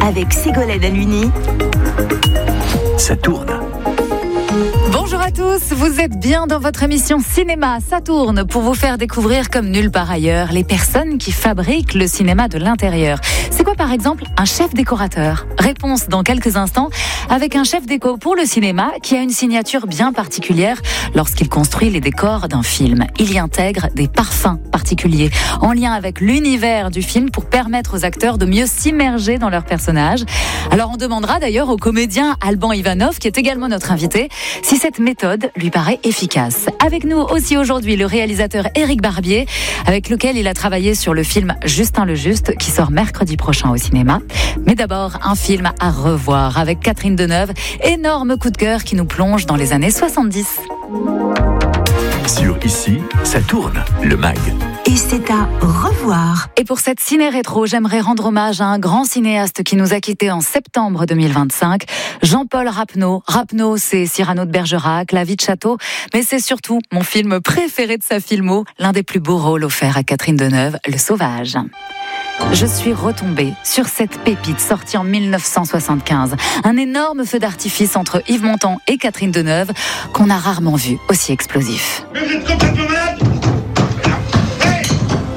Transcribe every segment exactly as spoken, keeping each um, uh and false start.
avec Ségolène Aluni. Ça tourne. Bonjour à tous, vous êtes bien dans votre émission Cinéma, ça tourne pour vous faire découvrir comme nulle part ailleurs les personnes qui fabriquent le cinéma de l'intérieur. C'est quoi par exemple un chef décorateur ? Réponse dans quelques instants avec un chef déco pour le cinéma qui a une signature bien particulière lorsqu'il construit les décors d'un film. Il y intègre des parfums particuliers en lien avec l'univers du film pour permettre aux acteurs de mieux s'immerger dans leurs personnages. Alors on demandera d'ailleurs au comédien Alban Ivanov, qui est également notre invité, si cette méthode lui paraît efficace. Avec nous aussi aujourd'hui le réalisateur Éric Barbier, avec lequel il a travaillé sur le film Justin le Juste, qui sort mercredi prochain au cinéma. Mais d'abord, un film à revoir avec Catherine Deneuve, énorme coup de cœur qui nous plonge dans les années soixante-dix. Sur Ici, ça tourne, le mag. Et c'est à revoir. Et pour cette ciné-rétro, j'aimerais rendre hommage à un grand cinéaste qui nous a quittés en septembre deux mille vingt-cinq, Jean-Paul Rapneau. Rapneau, c'est Cyrano de Bergerac, La vie de château, mais c'est surtout mon film préféré de sa filmo, l'un des plus beaux rôles offerts à Catherine Deneuve, Le Sauvage. Je suis retombée sur cette pépite sortie en mille neuf cent soixante-quinze. Un énorme feu d'artifice entre Yves Montand et Catherine Deneuve qu'on a rarement vu aussi explosif. Mais vous êtes complètement malade! Hey!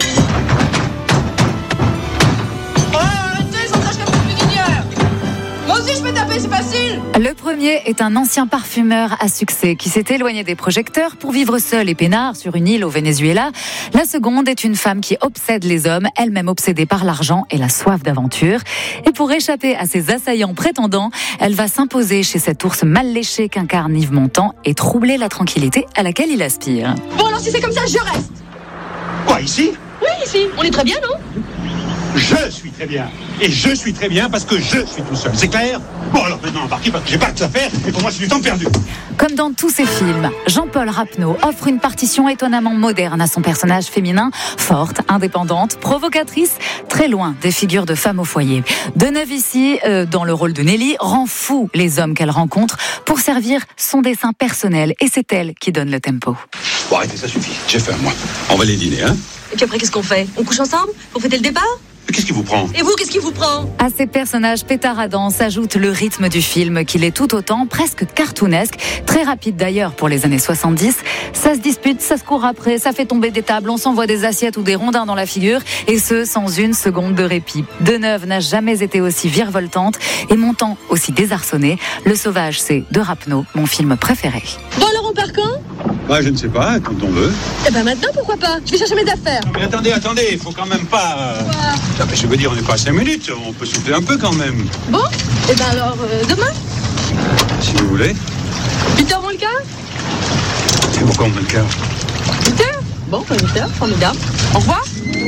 Oh, arrêtez, ça crache comme une cuisinière! Moi aussi je peux taper, c'est facile! Le premier est un ancien parfumeur à succès qui s'est éloigné des projecteurs pour vivre seul et peinard sur une île au Venezuela. La seconde est une femme qui obsède les hommes, elle-même obsédée par l'argent et la soif d'aventure. Et pour échapper à ses assaillants prétendants, elle va s'imposer chez cet ours mal léché qu'incarne Yves Montand et troubler la tranquillité à laquelle il aspire. Bon alors si c'est comme ça, je reste! Quoi, ici? Oui, ici, on est très bien, non? Je suis très bien. Et je suis très bien parce que je suis tout seul. C'est clair? Bon, alors maintenant, embarquez parce que j'ai pas que ça à faire et pour moi, c'est du temps perdu. Comme dans tous ses films, Jean-Paul Rapneau offre une partition étonnamment moderne à son personnage féminin, forte, indépendante, provocatrice, très loin des figures de femmes au foyer. Deneuve ici, euh, dans le rôle de Nelly, rend fou les hommes qu'elle rencontre pour servir son dessin personnel et c'est elle qui donne le tempo. Bon, arrêtez, ça suffit. J'ai faim, moi. On va aller dîner, hein? Et puis après, qu'est-ce qu'on fait? On couche ensemble pour fêter le départ? Mais qu'est-ce qui vous prend? Et vous, qu'est-ce qui vous prend? À ces personnages pétaradants s'ajoute le rythme du film, qu'il est tout autant presque cartoonesque, très rapide d'ailleurs pour les années soixante-dix. Ça se dispute, ça se court après, ça fait tomber des tables, on s'envoie des assiettes ou des rondins dans la figure, et ce, sans une seconde de répit. Deneuve n'a jamais été aussi virevoltante et Montand aussi désarçonné. Le Sauvage, c'est de Rapneau, mon film préféré. Bon alors on part quand? Bah, je ne sais pas, quand on veut. Eh ben maintenant, pourquoi pas? Je vais chercher mes affaires. Mais attendez, attendez, il faut quand même pas... Euh... Quoi? Non, mais je veux dire, on n'est pas à cinq minutes, on peut souffler un peu quand même. Bon, eh ben alors, euh, demain? Si vous voulez. huit heures moins le quart? C'est pourquoi on met le quart? huit heures? Bon, bah, huit heures, formidable. Au revoir.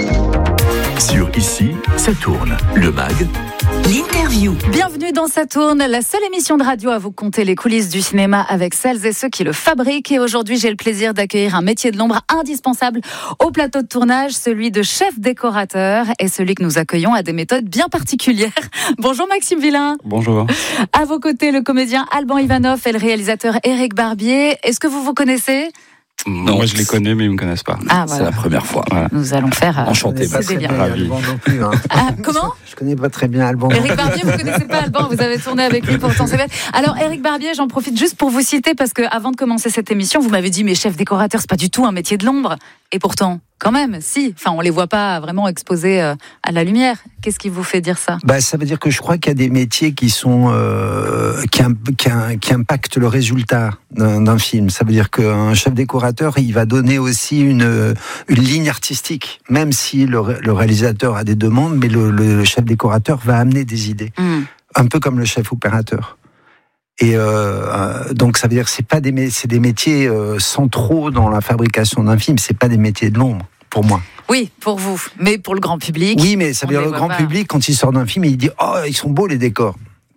Sur Ici, ça tourne, le mag. L'interview. Bienvenue dans Ça tourne, la seule émission de radio à vous conter les coulisses du cinéma avec celles et ceux qui le fabriquent. Et aujourd'hui, j'ai le plaisir d'accueillir un métier de l'ombre indispensable au plateau de tournage, celui de chef décorateur et celui que nous accueillons à des méthodes bien particulières. Bonjour Maxime Villain. Bonjour. À vos côtés, le comédien Alban Ivanov et le réalisateur Éric Barbier. Est-ce que vous vous connaissez ? Non, moi je les connais, mais ils ne me connaissent pas. Ah, C'est voilà. la première fois. Voilà. Nous allons faire... euh, Enchanté, c'est c'est bien. bien. Ravi. Alban non plus. Hein. Ah, comment ? Je connais pas très bien Alban. Éric Barbier, vous connaissez pas Alban, vous avez tourné avec lui pourtant c'est bête. Alors Éric Barbier, j'en profite juste pour vous citer parce que avant de commencer cette émission, vous m'avez dit mais chef décorateur, c'est pas du tout un métier de l'ombre. Et pourtant, quand même, si. Enfin, on les voit pas vraiment exposés euh, à la lumière. Qu'est-ce qui vous fait dire ça ? Bah, ça veut dire que je crois qu'il y a des métiers qui sont euh, qui, im- qui, im- qui impactent le résultat d'un, d'un film. Ça veut dire qu'un chef décorateur, il va donner aussi une une ligne artistique, même si le, ré- le réalisateur a des demandes, mais le, le chef décorateur va amener des idées, mmh. un peu comme le chef opérateur. Et euh, donc ça veut dire que c'est pas des mé- c'est des métiers euh, centraux dans la fabrication d'un film. C'est pas des métiers de l'ombre pour moi. Oui, pour vous, mais pour le grand public. Oui, mais ça veut on dire les le voit grand pas. public, quand il sort d'un film, il dit « Oh, ils sont beaux les décors ».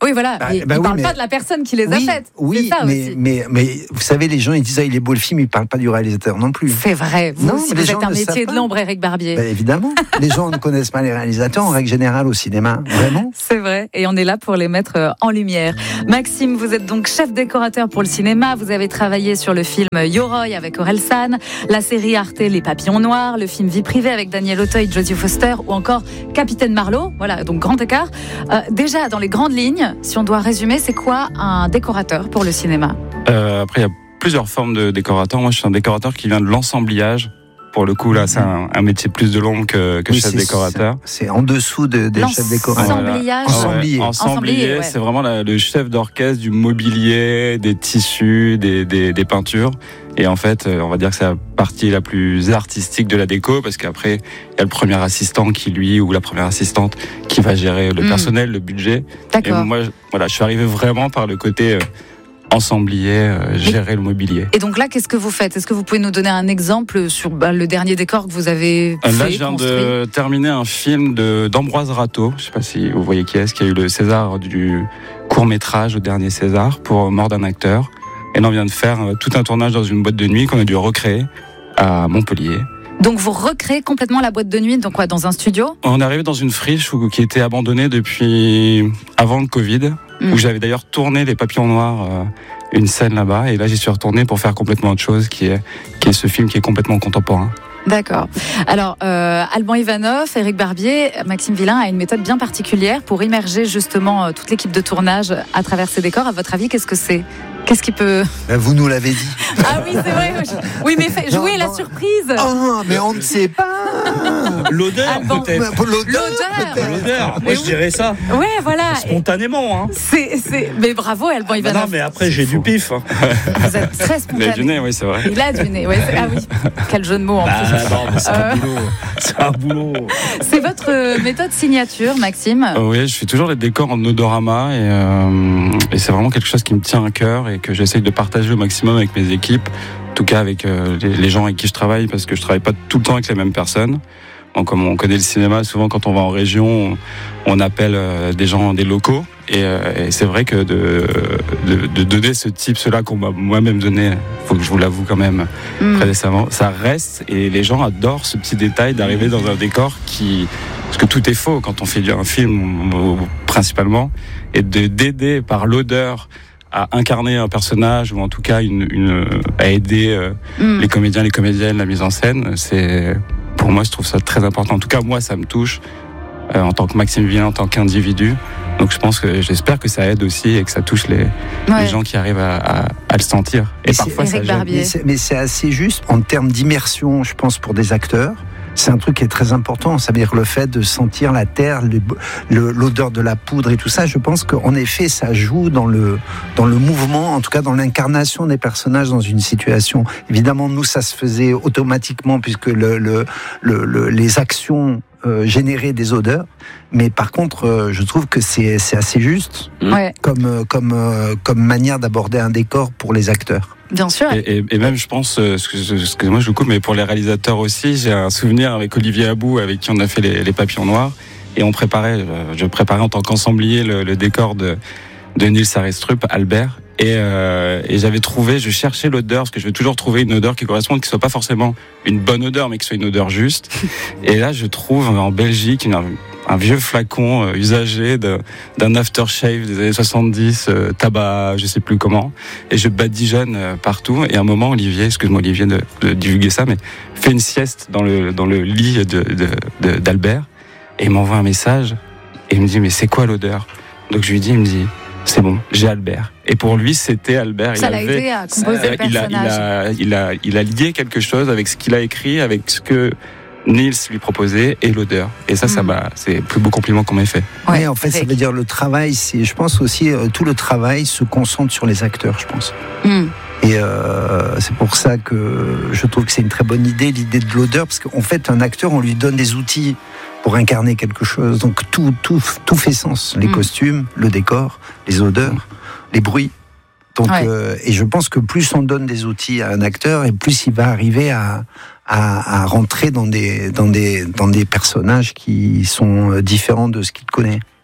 Oui, voilà. Bah, Mais bah ils oui, parlent mais- pas de la personne qui les Oui, a faites. oui, c'est ça mais, aussi. mais, mais vous savez, les gens ils disent ah, il est beau le film, ils parlent pas du réalisateur non plus. C'est vrai. Vous Non, aussi, mais les vous gens êtes un ne métier savent de pas. l'ombre, Éric Barbier. Ben, évidemment, les gens ne connaissent pas les réalisateurs en règle générale au cinéma, vraiment. C'est vrai, et on est là pour les mettre euh, en lumière. Maxime, vous êtes donc chef décorateur pour le cinéma. Vous avez travaillé sur le film Yoroi avec Orelsan, la série Arte Les Papillons Noirs, le film Vie privée avec Daniel Auteuil, Jodie Foster, ou encore Capitaine Marlowe. Voilà, donc grand écart. Euh, déjà, dans les grandes lignes, si on doit résumer, c'est quoi un décorateur pour le cinéma ? Euh, après, il y a plusieurs formes de décorateurs. Moi, je suis un décorateur qui vient de l'ensembliage. Pour le coup, là, c'est un, un métier plus de l'ombre que, que Oui, chef c'est- décorateur. C'est en dessous de, des chefs décorateurs. L'ensembliage. Ah ouais, Ensemblier. ensemblier, Ensemblier, ouais. c'est vraiment la- le chef d'orchestre du mobilier, des tissus, des, des, des peintures. Et en fait, euh, on va dire que c'est la partie la plus artistique de la déco, parce qu'après, il y a le premier assistant qui, lui, ou la première assistante, qui va gérer le Mm. personnel, le budget. Et D'accord. moi, je- voilà, je suis arrivé vraiment par le côté euh, ensemblier, euh, gérer le mobilier. Et donc là, qu'est-ce que vous faites ? Est-ce que vous pouvez nous donner un exemple sur bah, le dernier décor que vous avez fait, Là, je viens construit de terminer un film de, d'Ambroise Rateau. Je sais pas si vous voyez qui est, qui a eu le César du court-métrage au dernier César pour Mort d'un acteur. Et là, on vient de faire euh, tout un tournage dans une boîte de nuit qu'on a dû recréer à Montpellier. Donc vous recréez complètement la boîte de nuit, donc quoi, dans un studio ? On est arrivé dans une friche où, qui était abandonnée depuis avant le Covid, Mm. où j'avais d'ailleurs tourné Les Papillons Noirs, euh, une scène là-bas. Et là, j'y suis retourné pour faire complètement autre chose, qui est, qui est ce film qui est complètement contemporain. D'accord. Alors, euh, Alban Ivanov, Éric Barbier, Maxime Villain a une méthode bien particulière pour immerger justement euh, toute l'équipe de tournage à travers ces décors. À votre avis, qu'est-ce que c'est ? Qu'est-ce qui peut... Ben, vous nous l'avez dit. Ah oui, c'est vrai. Oui, mais fait, Non, jouer la non. surprise. Ah, mais on ne sait pas. L'odeur, Alban. peut-être. Pour l'odeur, L'odeur. peut-être. L'odeur, moi Mais je oui. dirais ça. Ouais, voilà. Spontanément, hein. C'est, c'est... Mais bravo, Alban Bah Ivanov. non, mais après j'ai du pif. hein. Vous êtes très Il a spontané. du nez, oui, c'est vrai. Il a du nez. Ouais, c'est- ah oui, quel jeu de mots en Bah plus. non, mais c'est Euh. un boulot. C'est un boulot. C'est votre euh, méthode signature, Maxime. Euh, oui, je fais toujours les décors en odorama et, euh, et c'est vraiment quelque chose qui me tient à cœur et que j'essaye de partager au maximum avec mes équipes, en tout cas avec euh, les, les gens avec qui je travaille, parce que je travaille pas tout le temps avec les mêmes personnes. Bon, comme on connaît le cinéma, souvent quand on va en région, on, on appelle euh, des gens, des locaux, et, euh, et c'est vrai que de, de, de donner ce type, cela qu'on m'a moi-même donné, faut que je vous l'avoue quand même Mm. très décemment, ça reste, et les gens adorent ce petit détail d'arriver dans un décor qui, parce que tout est faux quand on fait un film euh, principalement, et de d'aider par l'odeur à incarner un personnage, ou en tout cas une, une à aider euh, Mm. les comédiens, les comédiennes, la mise en scène, c'est, pour moi, je trouve ça très important. En tout cas, moi, ça me touche euh, en tant que Maxime Villain, en tant qu'individu. Donc, je pense que j'espère que ça aide aussi et que ça touche les, Ouais. les gens qui arrivent à, à, à le sentir. Et Mais c'est- parfois, ça Éric gêne. Barbier. Mais c'est- Mais c'est assez juste en termes d'immersion, je pense, pour des acteurs. C'est un truc qui est très important, c'est-à-dire le fait de sentir la terre, le- le- l'odeur de la poudre et tout ça. Je pense qu'en effet, ça joue dans le, dans le mouvement, en tout cas dans l'incarnation des personnages dans une situation. Évidemment, nous, ça se faisait automatiquement puisque le, le, le, le- les actions euh, généraient des odeurs. Mais par contre, euh, je trouve que c'est c'est assez juste Ouais, comme, euh, comme, euh, comme manière d'aborder un décor pour les acteurs. bien sûr. Et, et, et même, je pense, euh, excuse- excusez-moi, je vous coupe, mais pour les réalisateurs aussi, j'ai un souvenir avec Olivier Abou, avec qui on a fait les, les Papillons Noirs, et on préparait, euh, je préparais en tant qu'ensemblier le, le décor de, de Nils Arestrup, Albert, et, euh, et j'avais trouvé, je cherchais l'odeur, parce que je veux toujours trouver une odeur qui corresponde, qui soit pas forcément une bonne odeur, mais qui soit une odeur juste. Et là, je trouve en Belgique une, un vieux flacon euh, usagé de, d'un aftershave des années soixante-dix, euh, tabac, je sais plus comment, et je badigeonne euh, partout. Et à un moment, Olivier, excuse-moi Olivier de, de divulguer ça, mais fait une sieste dans le dans le lit de, de, de d'Albert, et il m'envoie un message et il me dit mais c'est quoi l'odeur? Donc je lui dis, il me dit c'est bon, j'ai Albert. Et pour lui, c'était Albert. Ça il l'a avait, aidé à composer le il a, il personnage. a, il a, il a lié quelque chose avec ce qu'il a écrit, avec ce que Nils lui proposait et l'odeur. Et ça, ça Mm. m'a, c'est le plus beau compliment qu'on m'ait fait. Ouais, Oui, en fait, ça Rick. veut dire le travail. C'est, je pense aussi, euh, tout le travail se concentre sur les acteurs, je pense. Mm. Et euh, c'est pour ça que je trouve que c'est une très bonne idée, l'idée de l'odeur, parce qu'en fait, un acteur, on lui donne des outils pour incarner quelque chose. Donc tout, tout, tout fait sens. Les Mm. costumes, le décor, les odeurs, les bruits. Donc, Ouais. euh, et je pense que plus on donne des outils à un acteur, et plus il va arriver à, à, à rentrer dans des, dans, des, dans des personnages qui sont différents de ce qu'il connaît.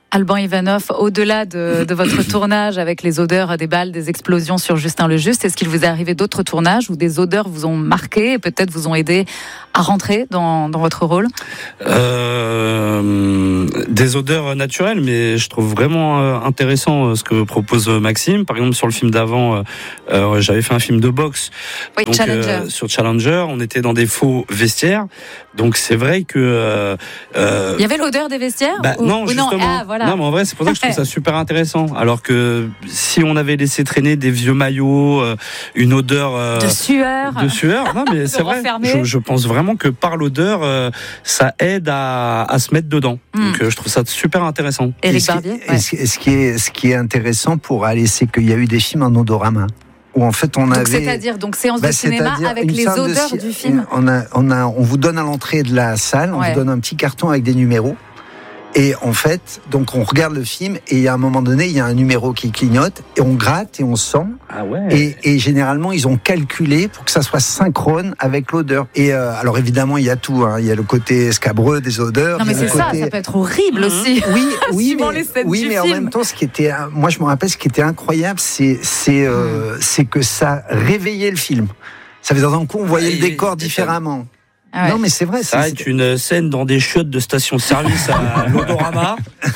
Alban Ivanov, au-delà de, de votre tournage avec les odeurs des balles, des explosions sur Justin le Juste, est-ce qu'il vous est arrivé d'autres tournages où des odeurs vous ont marqué et peut-être vous ont aidé à rentrer dans, dans votre rôle ? euh, Des odeurs naturelles, mais je trouve vraiment intéressant ce que propose Maxime. Par exemple, sur le film d'avant, euh, j'avais fait un film de boxe. Oui, donc, Challenger. Euh, sur Challenger, on était dans des faux vestiaires. Donc c'est vrai que... Euh, euh, Il y avait l'odeur des vestiaires bah, ou... Non, ou justement. Non, ah, voilà. Non, mais en vrai, c'est pour ça que je trouve ça super intéressant. Alors que si on avait laissé traîner des vieux maillots, euh, une odeur... Euh, de sueur. De sueur, non mais c'est vrai. Je, je pense vraiment que par l'odeur, euh, ça aide à, à se mettre dedans. Mm. Donc euh, je trouve ça super intéressant. Éric Barbier. Ouais. Ce, ce, qui est, ce qui est intéressant pour aller, c'est qu'il y a eu des films en odorama. Où en fait on donc avait. C'est-à-dire donc séance bah, de cinéma avec les odeurs de, du film. On a, on a, on vous donne à l'entrée de la salle, on ouais. vous donne un petit carton avec des numéros. Et en fait, donc on regarde le film et à un moment donné, il y a un numéro qui clignote et on gratte et on sent. Ah ouais. Et, et généralement, ils ont calculé pour que ça soit synchrone avec l'odeur. Et euh, alors évidemment, il y a tout. Hein. Il y a le côté scabreux des odeurs. Non mais c'est ça, côté... ça peut être horrible mmh. aussi. Oui, oui, mais, les scènes oui, du mais film. en même temps, ce qui était, moi je me rappelle, ce qui était incroyable, c'est, c'est, euh, mmh. c'est que ça réveillait le film. Ça faisait d'un coup, on voyait et le décor différemment. Ah ouais. Non mais c'est vrai. Ça c'est, c'est une scène dans des chiottes de station-service à l'Odorama.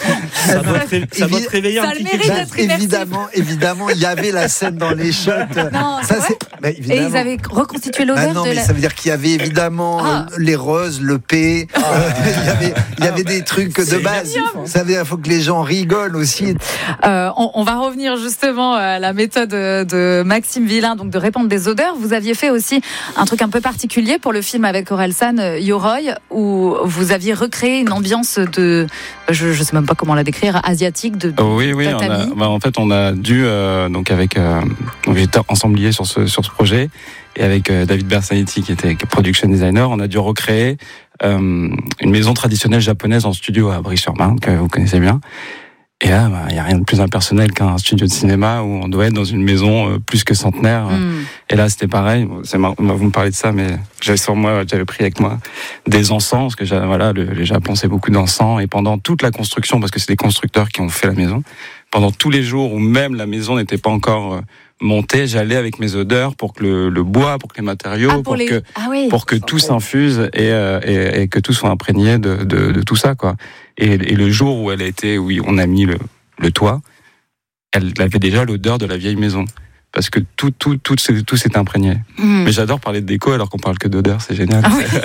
Ça doit te, ré... ça doit te réveiller ça un petit quelque chose. Évidemment, évidemment, il y avait la scène dans les chiottes. Non, ça, c'est bah, et ils avaient reconstitué l'odeur. Bah non, de mais la... ça veut dire qu'il y avait évidemment ah. les roses, le P. Ah. Euh, il y avait, il y avait des trucs c'est de base. Hein. Ça veut dire qu'il faut que les gens rigolent aussi. Euh, on, on va revenir justement à la méthode de Maxime Villain, donc de répandre des odeurs. Vous aviez fait aussi un truc un peu particulier pour le film avec Orelsan, Yoroi, où vous aviez recréé une ambiance de, je ne sais même pas comment la décrire, asiatique de, de oui, oui, on a, bah, en fait, on a dû, euh, donc avec, euh, donc j'étais ensemblier sur ce, sur ce projet, et avec euh, David Bersanetti, qui était production designer, on a dû recréer euh, une maison traditionnelle japonaise en studio à Brie-sur-Marne, que vous connaissez bien. Et là, il bah, n'y a rien de plus impersonnel qu'un studio de cinéma où on doit être dans une maison euh, plus que centenaire. Mm. Et là, c'était pareil. C'est marrant, vous me parlez de ça, mais j'avais sur moi, j'avais pris avec moi des encens, parce que voilà, le, le Japon, c'est beaucoup d'encens. Et pendant toute la construction, parce que c'est des constructeurs qui ont fait la maison, pendant tous les jours où même la maison n'était pas encore euh, montée, j'allais avec mes odeurs pour que le, le bois, pour que les matériaux, ah, pour, pour les... que, ah oui. pour que tout s'infuse et, euh, et, et que tout soit imprégné de, de, de tout ça, quoi. Et, et le jour où elle a été, où on a mis le, le toit, elle avait déjà l'odeur de la vieille maison. Parce que tout, tout, tout, tout s'est imprégné. Mmh. Mais j'adore parler de déco alors qu'on parle que d'odeur, c'est génial. Ah oui.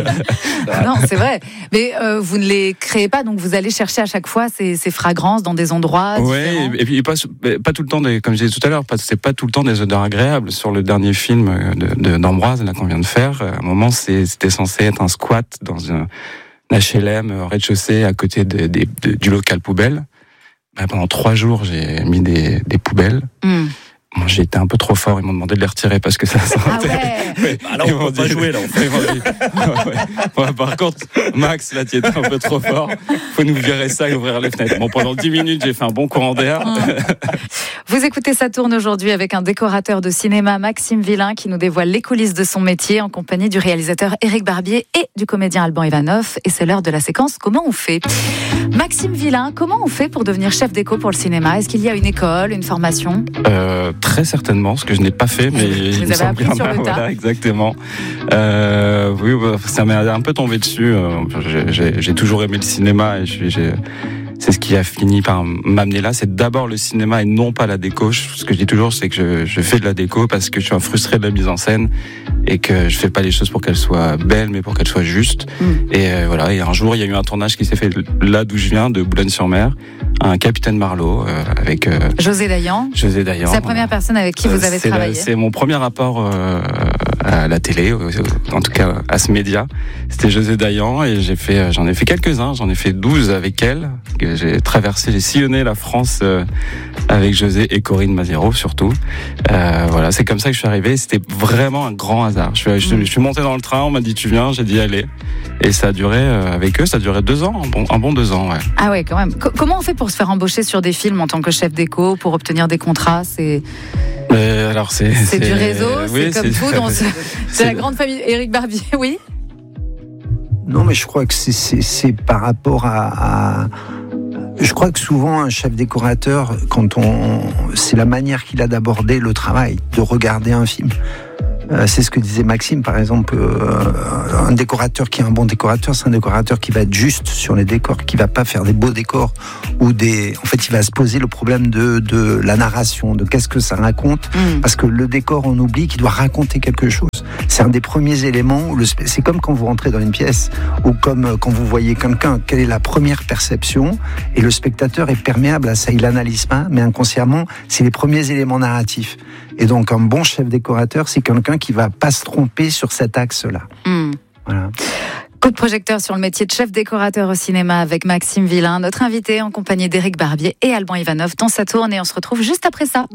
Non, c'est vrai. Mais euh, vous ne les créez pas, donc vous allez chercher à chaque fois ces, ces fragrances dans des endroits différents. Oui, et puis pas, pas tout le temps, des, comme je disais tout à l'heure, pas, c'est pas tout le temps des odeurs agréables. Sur le dernier film de, de, d'Ambroise, là, qu'on vient de faire, à un moment, c'est, c'était censé être un squat dans un H L M rez-de-chaussée à côté de, de, de, du local poubelle. Ben, pendant trois jours, j'ai mis des, des poubelles. Mmh. Moi, j'ai été un peu trop fort, ils m'ont demandé de les retirer parce que ça sentait. Ah ouais. Ouais. Bah là, on peut pas jouer, là. On fait. Ouais, par contre, Max, là, tu étais un peu trop fort. Faut nous virer ça et ouvrir les fenêtres. Bon, pendant dix minutes, j'ai fait un bon courant d'air. Vous écoutez Ça tourne aujourd'hui avec un décorateur de cinéma, Maxime Villain, qui nous dévoile les coulisses de son métier en compagnie du réalisateur Éric Barbier et du comédien Alban Ivanov. Et c'est l'heure de la séquence Comment on fait ? Maxime Villain, comment on fait pour devenir chef déco pour le cinéma ? Est-ce qu'il y a une école, une formation ? euh, Très certainement, ce que je n'ai pas fait, mais vous il me semble appris sur le tas. Voilà, exactement. Euh, oui, ça m'est un peu tombé dessus. J'ai, j'ai, j'ai toujours aimé le cinéma et je, j'ai, c'est ce qui a fini par m'amener là. C'est d'abord le cinéma et non pas la déco. Ce que je dis toujours, c'est que je, je fais de la déco parce que je suis un frustré de la mise en scène et que je fais pas les choses pour qu'elles soient belles, mais pour qu'elles soient justes. Mm. Et euh, voilà. Et un jour, il y a eu un tournage qui s'est fait là d'où je viens, de Boulogne-sur-Mer, un Capitaine Marlowe euh, avec euh, José Dayan. José Dayan. C'est la première personne avec qui vous avez c'est travaillé. La, c'est mon premier rapport euh, à la télé, en tout cas à ce média. C'était José Dayan et j'ai fait, j'en ai fait quelques-uns. J'en ai fait douze avec elle. J'ai traversé, j'ai sillonné la France euh, avec José et Corinne Mazero surtout. Euh, voilà, c'est comme ça que je suis arrivé. C'était vraiment un grand hasard. Je suis, je, je suis monté dans le train, on m'a dit tu viens, j'ai dit allez. Et ça a duré euh, avec eux, ça a duré deux ans, un bon, un bon deux ans. Ouais. Ah ouais, quand même. C- comment on fait pour se faire embaucher sur des films en tant que chef déco, pour obtenir des contrats ? C'est euh, alors c'est c'est, c'est du réseau, oui, c'est comme c'est... tout dans ce... c'est, c'est la grande famille. Éric Barbier, oui. Non, mais je crois que c'est, c'est, c'est par rapport à, à... je crois que souvent un chef décorateur, quand on, c'est la manière qu'il a d'aborder le travail, de regarder un film. Euh, c'est ce que disait Maxime, par exemple. Euh, un décorateur qui est un bon décorateur, c'est un décorateur qui va être juste sur les décors, qui va pas faire des beaux décors ou des. En fait, il va se poser le problème de de la narration, de qu'est-ce que ça raconte, mmh. parce que le décor, on oublie qu'il doit raconter quelque chose. C'est un des premiers éléments. Où le, c'est comme quand vous rentrez dans une pièce ou comme quand vous voyez quelqu'un. Quelle est la première perception? Et le spectateur est perméable à ça. Il n'analyse pas, mais inconsciemment, c'est les premiers éléments narratifs. Et donc, un bon chef décorateur, c'est quelqu'un qui va pas se tromper sur cet axe-là. Mmh. Voilà. Coup de projecteur sur le métier de chef décorateur au cinéma avec Maxime Villain, notre invité en compagnie d'Éric Barbier et Alban Ivanov dans Ça tourne, et on se retrouve juste après ça.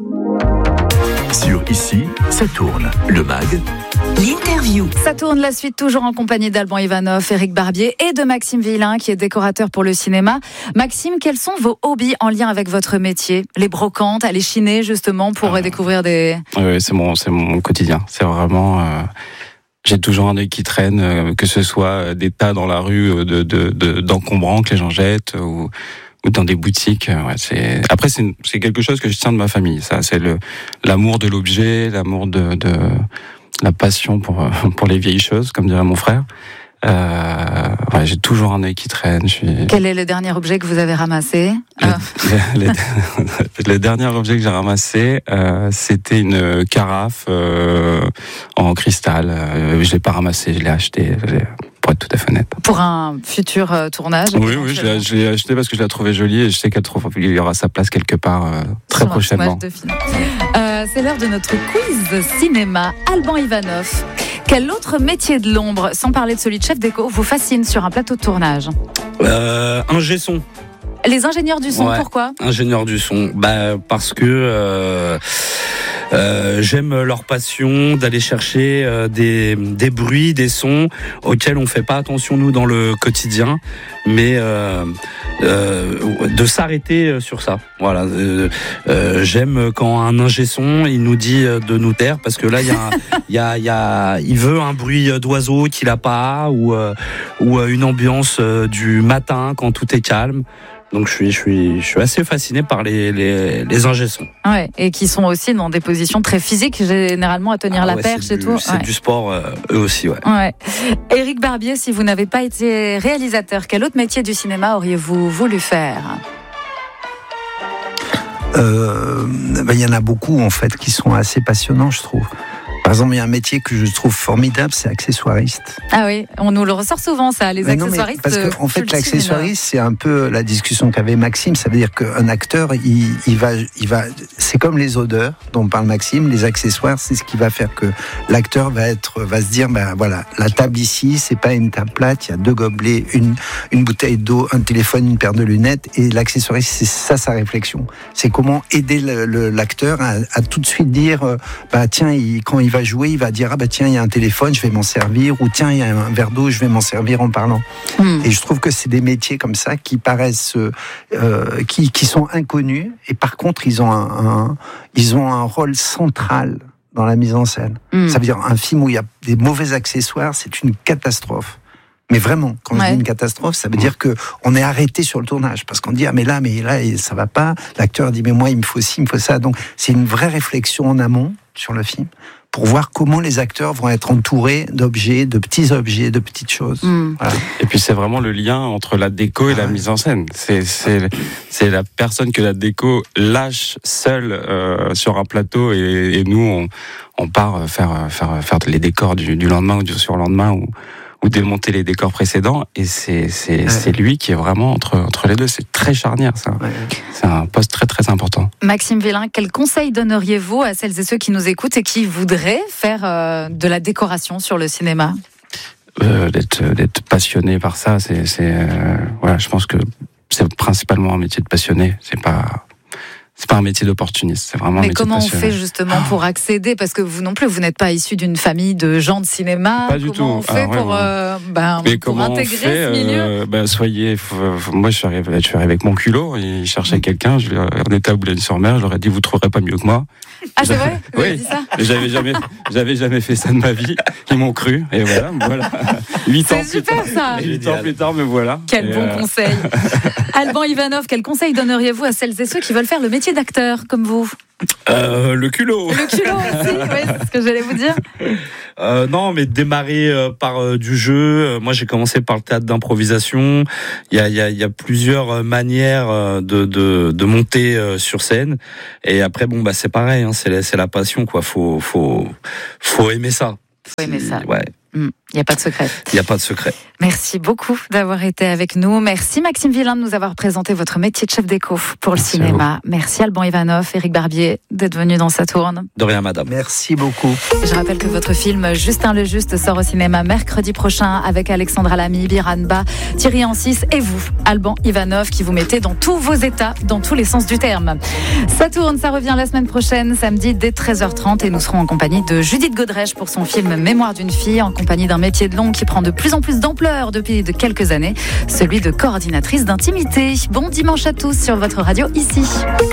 Sur Ici, ça tourne. Le mag. L'interview. Ça tourne, la suite toujours en compagnie d'Alban Ivanov, Éric Barbier et de Maxime Villain qui est décorateur pour le cinéma. Maxime, quels sont vos hobbies en lien avec votre métier? Les brocantes, aller chiner justement pour ah, découvrir des... Oui, c'est mon, c'est mon quotidien. C'est vraiment... Euh... J'ai toujours un œil qui traîne, euh, que ce soit des tas dans la rue de, de, de, d'encombrants que les gens jettent ou... ou dans des boutiques. Ouais, c'est... Après, c'est, une, c'est quelque chose que je tiens de ma famille. Ça, c'est le, l'amour de l'objet, l'amour de, de la passion pour, pour les vieilles choses, comme dirait mon frère. Euh, ouais, j'ai toujours un œil qui traîne. Je suis... Quel est le dernier objet que vous avez ramassé? Le, le, le, le dernier objet que j'ai ramassé, euh, c'était une carafe euh, en cristal. Euh, je l'ai pas ramassé, je l'ai acheté. J'ai... pour être tout à fait honnête. Pour un futur euh, tournage? Oui, oui, je l'ai, je l'ai acheté parce que je la trouvais jolie et je sais qu'elle trouve, il y aura sa place quelque part euh, très sur prochainement. Euh, c'est l'heure de notre quiz cinéma. Alban Ivanov, quel autre métier de l'ombre, sans parler de celui de chef déco, vous fascine sur un plateau de tournage? euh, Ingé son. Les ingénieurs du son, ouais, pourquoi? Ingénieurs du son, bah parce que euh, euh, j'aime leur passion d'aller chercher euh, des, des bruits, des sons auxquels on fait pas attention nous dans le quotidien, mais euh, euh, de s'arrêter sur ça. Voilà, euh, euh, j'aime quand un ingé son il nous dit de nous taire parce que là il y a, il y a, il y a, il veut un bruit d'oiseau qu'il a pas ou euh, ou une ambiance du matin quand tout est calme. Donc je suis, je suis, je suis assez fasciné par les, les, les ingé-sons. Ouais, et qui sont aussi dans des positions très physiques, généralement à tenir ah la ouais, perche et du, tout. C'est ouais. du sport, euh, eux aussi, ouais. ouais. Éric Barbier, si vous n'avez pas été réalisateur, quel autre métier du cinéma auriez-vous voulu faire? Euh, ben, y en a beaucoup en fait qui sont assez passionnants, je trouve. Par exemple, il y a un métier que je trouve formidable, c'est accessoiriste. Ah oui, on nous le ressort souvent, ça, les mais accessoiristes. Non, parce qu'en fait, l'accessoiriste, c'est un peu la discussion qu'avait Maxime. Ça veut dire qu'un acteur, il, il va, il va, c'est comme les odeurs dont parle Maxime. Les accessoires, c'est ce qui va faire que l'acteur va être, va se dire, ben voilà, la table ici, c'est pas une table plate. Il y a deux gobelets, une, une bouteille d'eau, un téléphone, une paire de lunettes. Et l'accessoiriste, c'est ça sa réflexion. C'est comment aider le, le, l'acteur à, à tout de suite dire, bah tiens, il, quand il va jouer, il va dire ah bah tiens il y a un téléphone, je vais m'en servir, ou tiens il y a un verre d'eau, je vais m'en servir en parlant. Mmh. Et je trouve que c'est des métiers comme ça qui paraissent, euh, qui qui sont inconnus, et par contre ils ont un, un ils ont un rôle central dans la mise en scène. Mmh. Ça veut dire un film où il y a des mauvais accessoires, c'est une catastrophe. Mais vraiment, quand ouais. je dis une catastrophe, ça veut dire que on est arrêté sur le tournage parce qu'on dit ah mais là mais là ça va pas. L'acteur dit mais moi il me faut ci, il me faut ça. Donc c'est une vraie réflexion en amont sur le film pour voir comment les acteurs vont être entourés d'objets, de petits objets, de petites choses. Mmh. Voilà. Et puis c'est vraiment le lien entre la déco et ah la ouais. mise en scène. C'est c'est c'est la personne que la déco lâche seule euh, sur un plateau et, et nous on on part faire faire faire les décors du, du lendemain ou du surlendemain ou ou démonter les décors précédents, et c'est c'est ouais. c'est lui qui est vraiment entre entre les deux. C'est très charnière, ça. Ouais. C'est un poste très très important. Maxime Villain, quel conseil donneriez-vous à celles et ceux qui nous écoutent et qui voudraient faire euh, de la décoration sur le cinéma? euh, d'être d'être passionné par ça, c'est c'est euh, voilà, je pense que c'est principalement un métier de passionné. C'est pas C'est pas un métier d'opportuniste, c'est vraiment un Mais métier comment de on fait justement pour accéder? Parce que vous non plus, vous n'êtes pas issu d'une famille de gens de cinéma. Pas du comment tout. on fait ah, ouais, pour, ouais. Euh, ben, Mais pour comment intégrer on fait, ce milieu euh, ben, soyez, faut, faut, moi je suis, arrivé, je suis arrivé avec mon culot, il cherchait mmh. quelqu'un, je, on était à Boulogne-sur-Mer, je leur ai dit vous trouverez pas mieux que moi. Ah c'est vrai? Vous oui, avez dit ça? j'avais jamais, j'avais jamais fait ça de ma vie, ils m'ont cru, et voilà, voilà. huit ans super plus ça! huit ans plus tard, me voilà. Quel et bon euh... conseil! Alban Ivanov, quel conseil donneriez-vous à celles et ceux qui veulent faire le métier d'acteur comme vous? Euh, le culot. Le culot aussi, oui, c'est ce que j'allais vous dire. Euh, non, mais démarrer euh, par euh, du jeu. Euh, moi, j'ai commencé par le théâtre d'improvisation. Il y a, il y a, il y a plusieurs manières euh, de, de, de monter euh, sur scène. Et après, bon, bah, c'est pareil. Hein, c'est, la, c'est la passion, quoi. Faut, faut, faut aimer ça. Faut aimer ça. Ouais. Il mmh, n'y a pas de secret. Il n'y a pas de secret. Merci beaucoup d'avoir été avec nous. Merci Maxime Villain de nous avoir présenté votre métier de chef déco pour le Merci cinéma. Merci Alban Ivanov, Éric Barbier d'être venu dans Saturne. De rien, madame. Merci beaucoup. Je rappelle que votre film Justin le Juste sort au cinéma mercredi prochain avec Alexandra Lamy, Biran Ba, Thierry Ancis et vous, Alban Ivanov, qui vous mettez dans tous vos états, dans tous les sens du terme. Saturne, ça revient la semaine prochaine, samedi dès treize heures trente, et nous serons en compagnie de Judith Godrèche pour son film Mémoire d'une fille, en compagnie d'un métier de longue qui prend de plus en plus d'ampleur depuis de quelques années, celui de coordinatrice d'intimité. Bon dimanche à tous sur votre radio ici.